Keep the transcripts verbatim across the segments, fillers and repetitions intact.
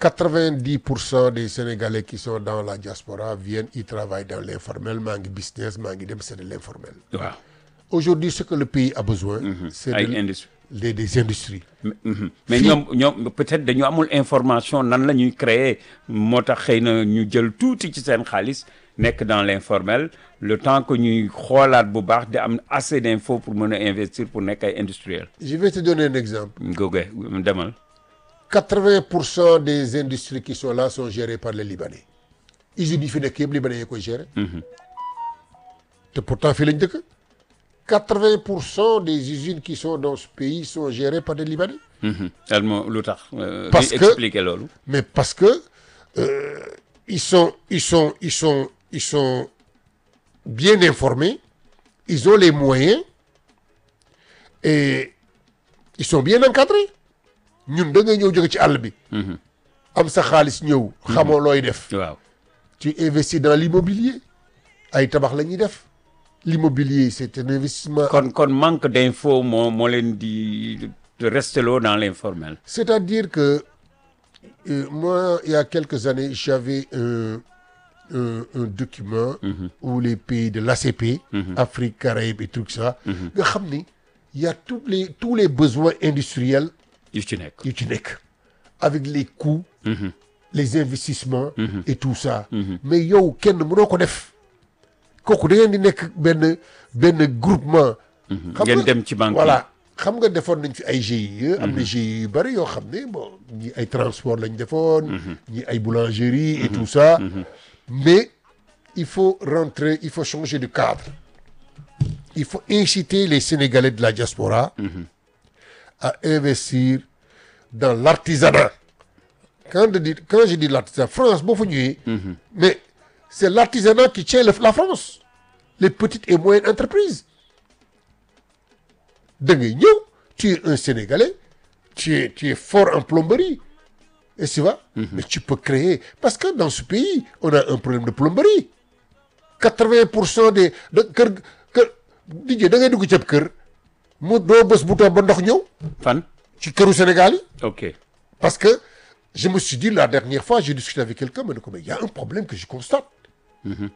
quatre-vingt-dix pour cent des Sénégalais qui sont dans la diaspora viennent y travaillent dans l'informel maa ngi business maa ngi dem c'est de l'informel. waaw Aujourd'hui ce que le pays a besoin. c'est ay de industrie des des industries. mais ñoom ñoom peut-être dañu amul information nan la ñuy créer moo tax xëy na ñu jël tuuti ci seen xaalis nekk dans l'informel le temps que ñuy xoolaat bu baax di am assez d'infos pour mën a investir pour nekk ay industriel. Je vais te donner un exemple. goge demal. quatre-vingts pour cent des industries qui sont là sont gérées par les Libanais. usines yi fi nekk yëpp Libanais yi koy gérer. te pourtant fii lañ dëkk. quatre-vingts pour cent des usines qui sont dans ce pays sont gérées par des Libanais. tellement lu tax. parce que expliquer loolu. mais parce que euh, ils sont ils sont ils sont ils sont bien informés, ils ont les moyens et ils sont bien encadrés. ñun da ngay ñëw jóge ci àll bi. am sa xaalis ñëw. xamoo looy def. waaw tu investis dans l'immobilier ay tabax la ñuy def. L'immobilier c'est un investissement. kon kon manque d'infos moo moo leen di rester loo dans l'informel. C'est-à-dire que euh, moi il y a quelques années j'avais un un, un document. Mm-hmm. où les pays de l'A C P. Mm-hmm. Afrique, Caraïbes et tout ça. nga xam ni il y a tous les tous les besoins industriels. yu ci nekk yu ci nekk avec les coûts. Mm-hmm. les investissements. Mm-hmm. et tout ça. Mm-hmm. mais yow kenn mënoo ko def. kooku da ngeen di nekk benn benn groupement. xam ngeen dem ci banque voilà xam nga defoon nañ fi ay G I E. am na G I E yu bëri yoo xam ne bon ñi ay transport lañ defoon. ñi ay boulangerie et tout ça. mais il faut rentrer il faut changer de cadre. il faut inciter les Sénégalais de la diaspora. à investir dans l'artisanat. quand je dis quand je dis l'artisanat France boo fa ñëwee. mais c'est l'artisanat qui tient la France. Les petites et moyennes entreprises. da ngay ñëw tu es un Sénégalais tu es tu es fort en plomberie et tu vois. Mm-hmm. mais tu peux créer parce que dans ce pays on a un problème de plomberie. quatre-vingts pour cent des de kër kër Didier da ngay dugg ci kër mu doo bës bouton ba ndox ñëw. fan. ci këru Sénégal yi. ok parce que je me suis dit la dernière fois j'ai discuté avec quelqu'un ma ne ko mais il y a un problème que je constate. Mm-hmm.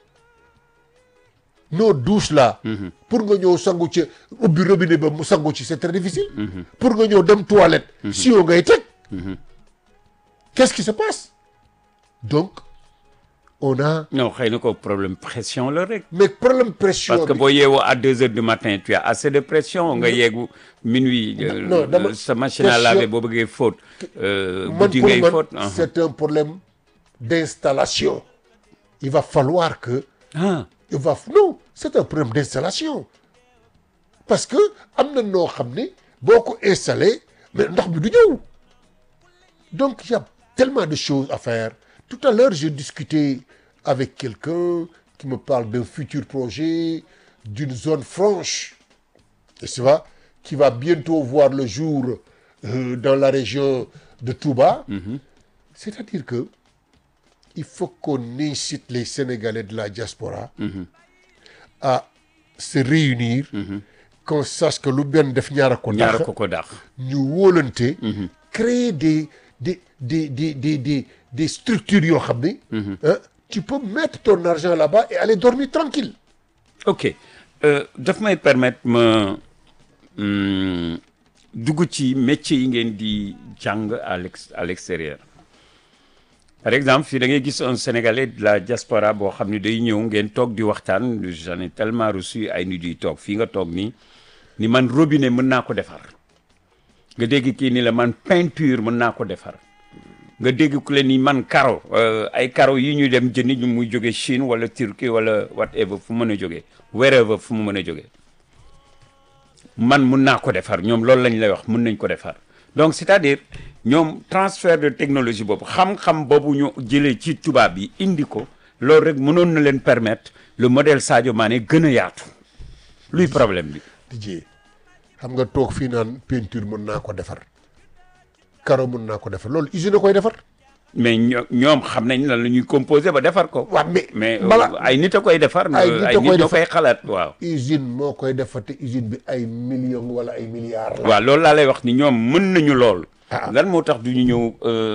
nos douches là. Mm-hmm. pour nga ñëw sangu ci ubbi robinet ba mu sangu ci c'est très difficile. Mm-hmm. pour nga ñëw dem toilette. Mm-hmm. si yoo ngay teg. Mm-hmm. qu'est-ce qui se passe donc on a. non xëy na ko problème pression la rek. mais problème pression parce que boo yeewoo à deux heures du matin tu as assez de pression nga yeegu minuit. non dama sa machine à laver boo bëggee fóot. man pour ngay fóot man c'est un problème d'installation. il va falloir que. ah il va non c'est un problème d'installation parce que am na noo xam ne boo ko installé mais ndox bi du ñëw donc il y a tellement de choses à faire. Tout à l'heure j'ai discuté avec quelqu'un qui me parle d'un futur projet d'une zone franche et tu vois qui va bientôt voir le jour euh, dans la région de Touba. Mm-hmm. C'est-à-dire que il faut qu'on incite les Sénégalais de la diaspora. Mm-hmm. à se réunir. Mm-hmm. qu'on sache que lu benn def ñaara ko ñaara ko ko dàq. ñu wóolante. Mm-hmm. créer des des des des des des des structures yoo xam ne. Mm-hmm. hein, tu peux mettre ton argent là-bas et aller dormir tranquille. ok euh, daf may permettre ma hum, dugg ci métier yi ngeen di jàng à l'ex à l'extérieur. par exemple fii da ngay gis un Sénégalais de la diaspora boo xam ne day ñëw ngeen toog di waxtaan j'en ai tellement reçu ay nit yuy toog fii nga toog nii ni man robinet mën naa ko defar nga dégg kii ni la man peinture mën naa ko defar nga dégg ku leen ni man carreau ay carreau yi ñuy dem jëndi ñu muy jóge Chine wala Turquie wala whatever fu mu mën a jógee wherever fu mu mën a jógee man mën naa ko defar ñoom loolu lañ lay wax mën nañ ko defar donc c'est-à-dire ñoom transfert de technologie boobu xam-xam boobu ñu jëlee ci tubaab yi indi ko loolu rek mënoon na leen permettre le modèle Sadio Mané gën a yaatu luy problème bi. Didier xam nga toog fii naan peinture mën naa ko defar carreau mën naa ko defar loolu usine a koy defar. mais ñoo ñoom xam nañ lan la ñuy composé ba defar ko. waaw mais mais ay nit a koy defar. ay nit a koy ñoo koy xalaat waaw. usine moo koy defar te usine bi ay millions wala ay milliards la. waaw loolu laa lay wax ni ñoom mën nañu lool. ah lan moo tax du ñu ñëw.